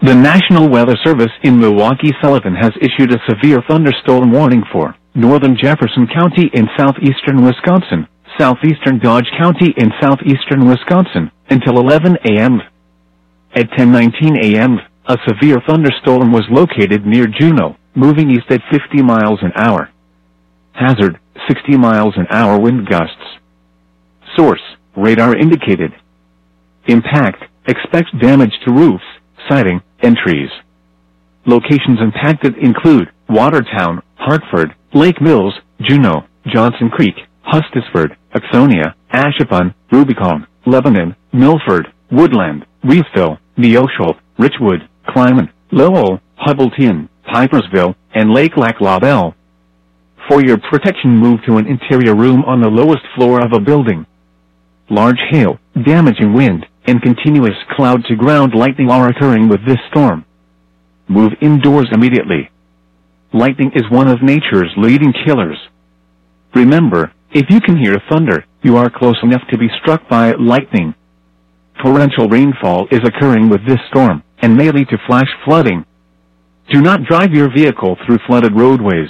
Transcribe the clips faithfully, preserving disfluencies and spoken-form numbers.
The National Weather Service in Milwaukee-Sullivan has issued a severe thunderstorm warning for northern Jefferson County in southeastern Wisconsin, southeastern Dodge County in southeastern Wisconsin, until eleven a.m. At ten nineteen a.m., a severe thunderstorm was located near Juneau, moving east at fifty miles an hour. Hazard, sixty miles an hour wind gusts. Source, radar indicated. Impact, expect damage to roofs, siding, and trees. Locations impacted include Watertown, Hartford, Lake Mills, Juneau, Johnson Creek, Hustisford, Axonia, Ashapon, Rubicon, Lebanon, Milford, Woodland, Reevesville, Neosho, Richwood, Kleiman, Lowell, Hubbleton, Pipersville, and Lake Lac La Belle. For your protection, move to an interior room on the lowest floor of a building. Large hail, damaging wind, and continuous cloud-to-ground lightning are occurring with this storm. Move indoors immediately. Lightning is one of nature's leading killers. Remember, if you can hear thunder, you are close enough to be struck by lightning. Torrential rainfall is occurring with this storm, and may lead to flash flooding. Do not drive your vehicle through flooded roadways.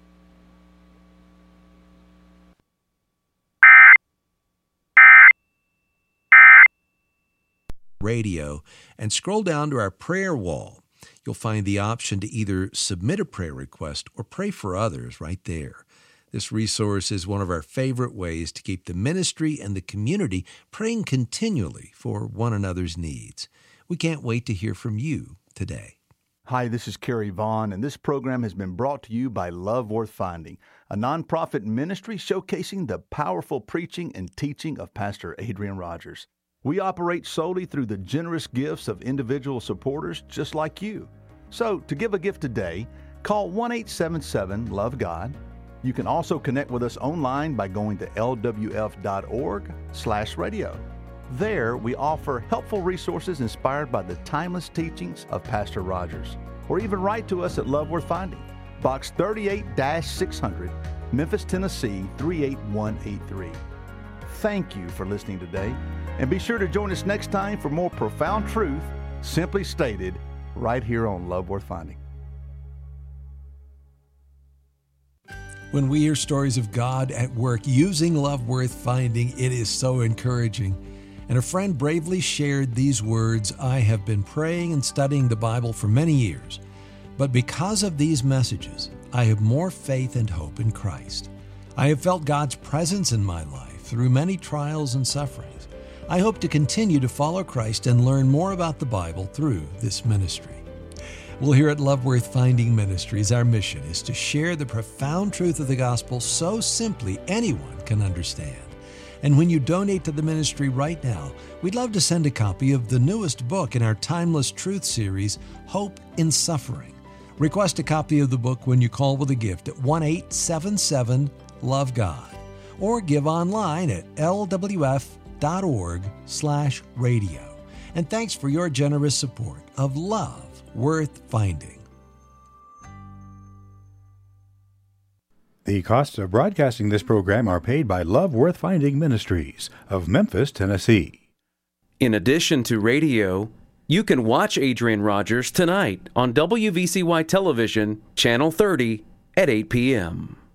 Radio and scroll down to our prayer wall. You'll find the option to either submit a prayer request or pray for others right there. This resource is one of our favorite ways to keep the ministry and the community praying continually for one another's needs. We can't wait to hear from you today. Hi, this is Kerry Vaughn, and this program has been brought to you by Love Worth Finding, a nonprofit ministry showcasing the powerful preaching and teaching of Pastor Adrian Rogers. We operate solely through the generous gifts of individual supporters just like you. So, to give a gift today, call one eight seven seven love God. You can also connect with us online by going to l w f dot org slash radio. There, we offer helpful resources inspired by the timeless teachings of Pastor Rogers. Or even write to us at Love Worth Finding, Box thirty-eight six hundred, Memphis, Tennessee three eight one eight three. Thank you for listening today, and be sure to join us next time for more profound truth, simply stated, right here on Love Worth Finding. When we hear stories of God at work using Love Worth Finding, it is so encouraging. And a friend bravely shared these words: I have been praying and studying the Bible for many years, but because of these messages, I have more faith and hope in Christ. I have felt God's presence in my life through many trials and sufferings. I hope to continue to follow Christ and learn more about the Bible through this ministry. Well, here at Love Worth Finding Ministries, our mission is to share the profound truth of the gospel so simply anyone can understand. And when you donate to the ministry right now, we'd love to send a copy of the newest book in our Timeless Truth series, Hope in Suffering. Request a copy of the book when you call with a gift at one eight seven seven love God, or give online at l w f dot org slash radio. And thanks for your generous support of Love Worth Finding. The costs of broadcasting this program are paid by Love Worth Finding Ministries of Memphis, Tennessee. In addition to radio, you can watch Adrian Rogers tonight on W V C Y Television, Channel thirty at eight p.m.